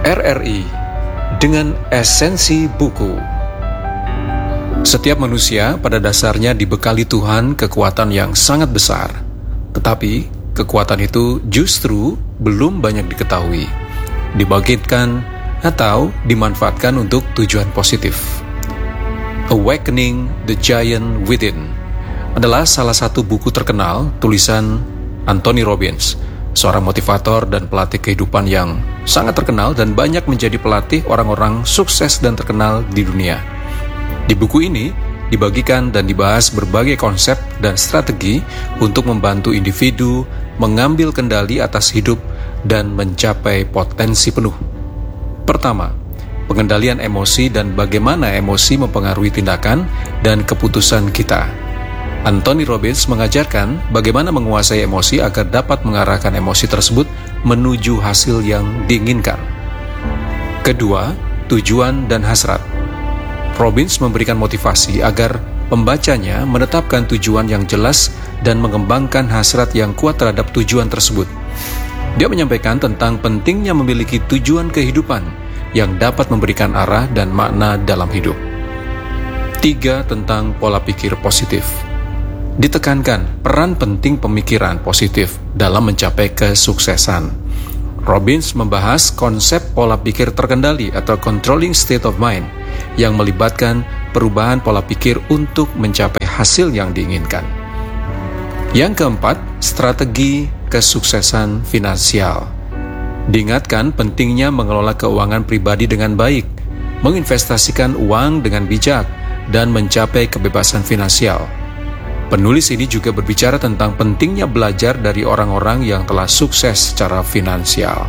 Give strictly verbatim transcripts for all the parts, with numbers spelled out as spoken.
R R I dengan esensi buku. Setiap manusia pada dasarnya dibekali Tuhan kekuatan yang sangat besar, tetapi kekuatan itu justru belum banyak diketahui, dibangkitkan atau dimanfaatkan untuk tujuan positif. Awakening the Giant Within adalah salah satu buku terkenal tulisan Anthony Robbins, seorang motivator dan pelatih kehidupan yang sangat terkenal dan banyak menjadi pelatih orang-orang sukses dan terkenal di dunia. Di buku ini dibagikan dan dibahas berbagai konsep dan strategi untuk membantu individu mengambil kendali atas hidup dan mencapai potensi penuh. Pertama, pengendalian emosi dan bagaimana emosi mempengaruhi tindakan dan keputusan kita. Anthony Robbins mengajarkan bagaimana menguasai emosi agar dapat mengarahkan emosi tersebut menuju hasil yang diinginkan. Kedua, tujuan dan hasrat. Robbins memberikan motivasi agar pembacanya menetapkan tujuan yang jelas dan mengembangkan hasrat yang kuat terhadap tujuan tersebut. Dia menyampaikan tentang pentingnya memiliki tujuan kehidupan yang dapat memberikan arah dan makna dalam hidup. Tiga, tentang pola pikir positif. Ditekankan peran penting pemikiran positif dalam mencapai kesuksesan. Robbins membahas konsep pola pikir terkendali atau controlling state of mind yang melibatkan perubahan pola pikir untuk mencapai hasil yang diinginkan. Yang keempat, strategi kesuksesan finansial. Diingatkan pentingnya mengelola keuangan pribadi dengan baik, menginvestasikan uang dengan bijak, dan mencapai kebebasan finansial. Penulis ini juga berbicara tentang pentingnya belajar dari orang-orang yang telah sukses secara finansial.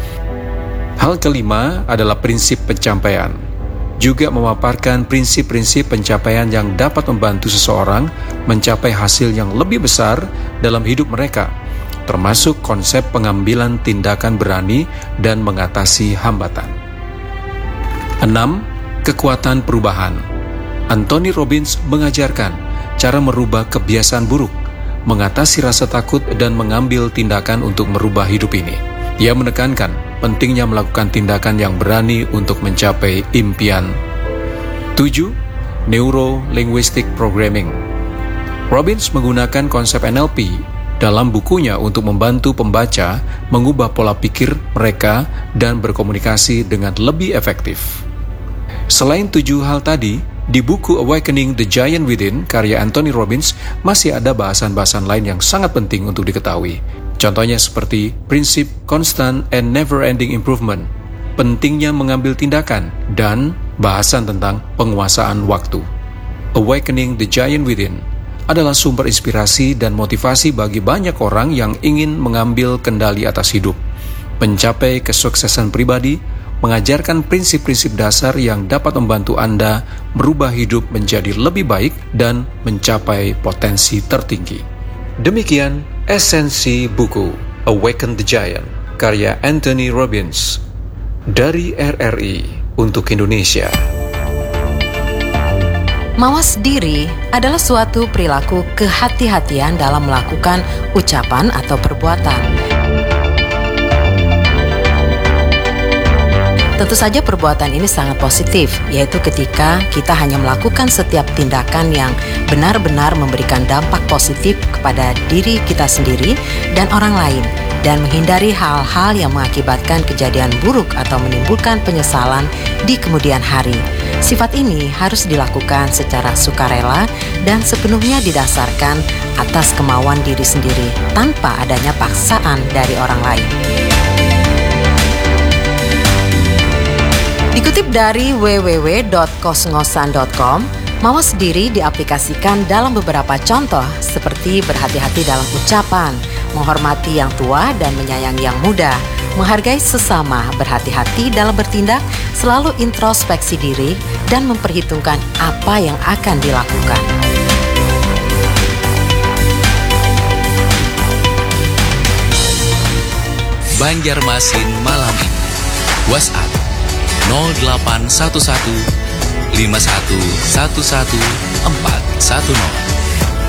Hal kelima adalah prinsip pencapaian. Juga memaparkan prinsip-prinsip pencapaian yang dapat membantu seseorang mencapai hasil yang lebih besar dalam hidup mereka, termasuk konsep pengambilan tindakan berani dan mengatasi hambatan. Enam, kekuatan perubahan. Anthony Robbins mengajarkan cara merubah kebiasaan buruk, mengatasi rasa takut, dan mengambil tindakan untuk merubah hidup ini. Ia menekankan pentingnya melakukan tindakan yang berani untuk mencapai impian. Tujuh, Neuro-Linguistic Programming. Robbins menggunakan konsep N L P dalam bukunya untuk membantu pembaca mengubah pola pikir mereka dan berkomunikasi dengan lebih efektif. Selain tujuh hal tadi, di buku Awakening the Giant Within, karya Anthony Robbins, masih ada bahasan-bahasan lain yang sangat penting untuk diketahui. Contohnya seperti prinsip constant and never-ending improvement, pentingnya mengambil tindakan, dan bahasan tentang penguasaan waktu. Awakening the Giant Within adalah sumber inspirasi dan motivasi bagi banyak orang yang ingin mengambil kendali atas hidup, mencapai kesuksesan pribadi, mengajarkan prinsip-prinsip dasar yang dapat membantu Anda merubah hidup menjadi lebih baik dan mencapai potensi tertinggi. Demikian esensi buku Awaken the Giant, karya Anthony Robbins, dari R R I untuk Indonesia. Mawas diri adalah suatu perilaku kehati-hatian dalam melakukan ucapan atau perbuatan. Tentu saja perbuatan ini sangat positif, yaitu ketika kita hanya melakukan setiap tindakan yang benar-benar memberikan dampak positif kepada diri kita sendiri dan orang lain, dan menghindari hal-hal yang mengakibatkan kejadian buruk atau menimbulkan penyesalan di kemudian hari. Sifat ini harus dilakukan secara sukarela dan sepenuhnya didasarkan atas kemauan diri sendiri tanpa adanya paksaan dari orang lain. Dikutip dari w w w dot kosngosan dot com, mawas diri diaplikasikan dalam beberapa contoh seperti berhati-hati dalam ucapan, menghormati yang tua dan menyayangi yang muda, menghargai sesama, berhati-hati dalam bertindak, selalu introspeksi diri, dan memperhitungkan apa yang akan dilakukan. Banjarmasin malam ini. WhatsApp nol delapan satu satu lima satu satu satu empat satu nol.